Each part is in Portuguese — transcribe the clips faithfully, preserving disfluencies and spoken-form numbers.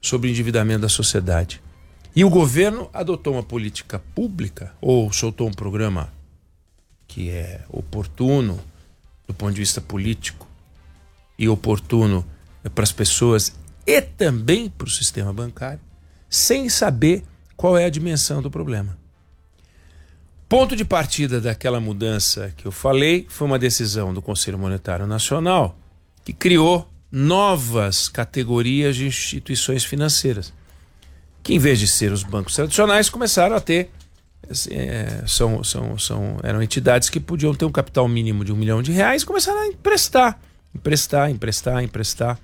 sobre o endividamento da sociedade. E o governo adotou uma política pública, ou soltou um programa que é oportuno do ponto de vista político e oportuno para as pessoas e também para o sistema bancário, sem saber qual é a dimensão do problema. Ponto de partida daquela mudança que eu falei foi uma decisão do Conselho Monetário Nacional que criou novas categorias de instituições financeiras, que em vez de ser os bancos tradicionais, começaram a ter, é, são, são, são, eram entidades que podiam ter um capital mínimo de um milhão de reais e começaram a emprestar, emprestar, emprestar, emprestar.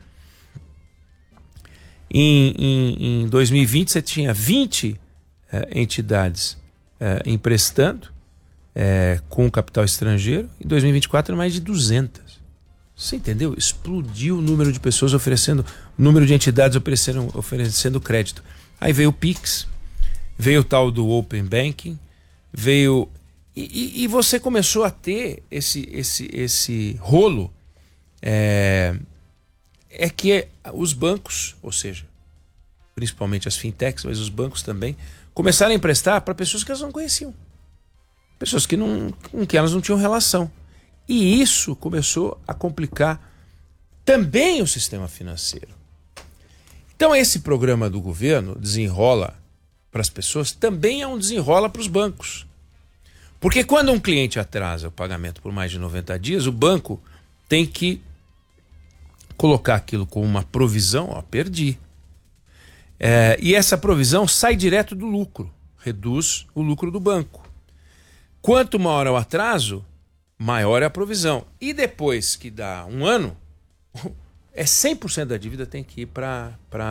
Em, em, em dois mil e vinte você tinha vinte é, entidades é, emprestando é, com capital estrangeiro, em dois mil e vinte e quatro mais de duzentas. Você entendeu? Explodiu o número de pessoas oferecendo, o número de entidades oferecendo, oferecendo crédito. Aí veio o Pix, veio o tal do Open Banking, veio... E, e, e você começou a ter esse, esse, esse rolo, é, é que os bancos, ou seja, principalmente as fintechs, mas os bancos também, começaram a emprestar para pessoas que elas não conheciam. Pessoas que não, com que elas não tinham relação. E isso começou a complicar também o sistema financeiro. Então esse programa do governo, Desenrola para as pessoas, também é um desenrola para os bancos. Porque quando um cliente atrasa o pagamento por mais de noventa dias, o banco tem que colocar aquilo como uma provisão, ó, perdi. É, e essa provisão sai direto do lucro, reduz o lucro do banco. Quanto maior é o atraso, maior é a provisão. E depois que dá um ano, é cem por cento da dívida tem que ir para